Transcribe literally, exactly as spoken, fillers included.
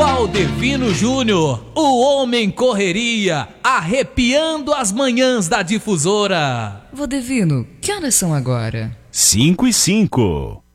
Valdevino Júnior, o homem correria, arrepiando as manhãs da Difusora. Valdevino, que horas são agora? Cinco e cinco.